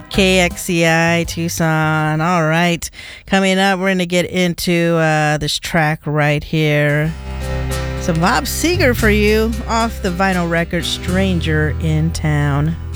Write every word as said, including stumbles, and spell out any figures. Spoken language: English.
K X C I Tucson. All right. Coming up, we're going to get into uh, this track right here. Some Bob Seger for you off the vinyl record Stranger in Town.